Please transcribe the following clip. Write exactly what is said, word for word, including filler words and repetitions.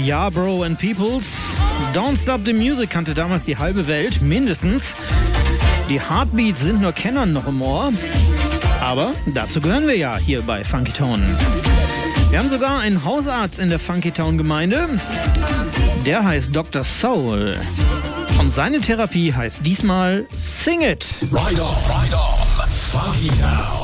Ja, Bro and Peoples. Don't Stop the Music kannte damals die halbe Welt, mindestens. Die Heartbeats sind nur Kennern noch im Ohr. Aber dazu gehören wir ja hier bei Funky Town. Wir haben sogar einen Hausarzt in der Funky Town Gemeinde. Der heißt Doktor Soul. Und seine Therapie heißt diesmal Sing It. Ride on, ride on, Funky Town.